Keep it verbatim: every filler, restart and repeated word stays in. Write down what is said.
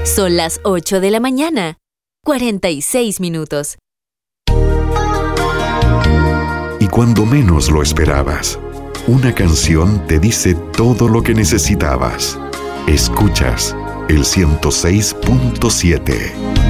Son las ocho de la mañana, cuarenta y seis minutos. Y cuando menos lo esperabas, una canción te dice todo lo que necesitabas. Escuchas el ciento seis punto siete.